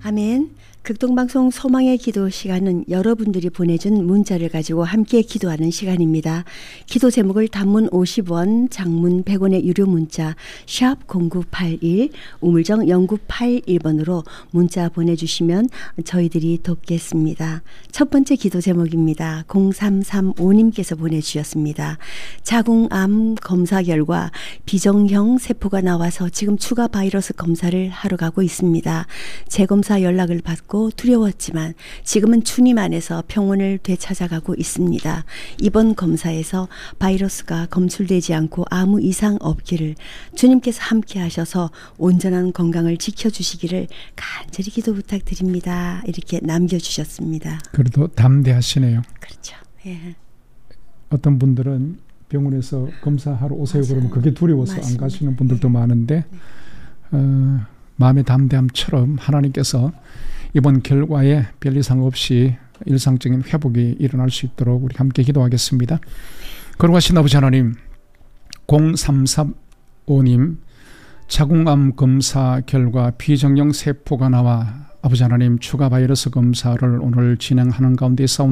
아멘. 극동방송 소망의 기도 시간은 여러분들이 보내준 문자를 가지고 함께 기도하는 시간입니다. 기도 제목을 단문 50원, 장문 100원의 유료 문자 샵 0981 우물정 0981번으로 문자 보내주시면 저희들이 돕겠습니다. 첫 번째 기도 제목입니다. 0335님께서 보내주셨습니다. 자궁암 검사 결과 비정형 세포가 나와서 지금 추가 바이러스 검사를 하러 가고 있습니다. 재검사 연락을 받고 두려웠지만 지금은 주님 안에서 평온을 되찾아가고 있습니다. 이번 검사에서 바이러스가 검출되지 않고 아무 이상 없기를 주님께서 함께 하셔서 온전한 건강을 지켜주시기를 간절히 기도 부탁드립니다. 이렇게 남겨주셨습니다. 그래도 담대하시네요. 그렇죠. 예. 어떤 분들은 병원에서 검사하러 오세요 맞아요. 그러면 그게 두려워서 맞습니다. 안 가시는 분들도 많은데 네. 마음의 담대함처럼 하나님께서 이번 결과에 별 이상 없이 일상적인 회복이 일어날 수 있도록 우리 함께 기도하겠습니다. 거룩하신 아버지 하나님, 0335님 자궁암 검사 결과 비정형 세포가 나와 아버지 하나님 추가 바이러스 검사를 오늘 진행하는 가운데 있사옵나이다.